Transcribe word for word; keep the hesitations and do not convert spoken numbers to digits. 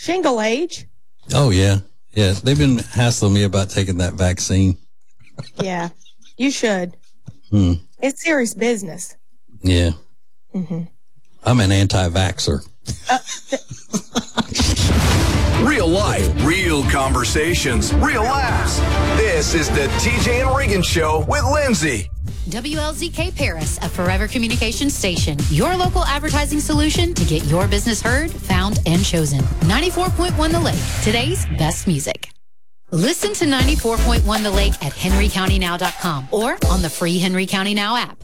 Shingle age. Oh, yeah. Yeah, they've been hassling me about taking that vaccine. Yeah, you should. Hmm. It's serious business. Yeah. Mm-hmm. I'm an anti-vaxxer. Uh, th- Real life, real conversations, real laughs. This is the T J and Regan Show with Lindsay. W L Z K Paris, a Forever Communications station. Your local advertising solution to get your business heard, found, and chosen. ninety-four point one The Lake, today's best music. Listen to ninety-four point one The Lake at henry county now dot com or on the free Henry County Now app.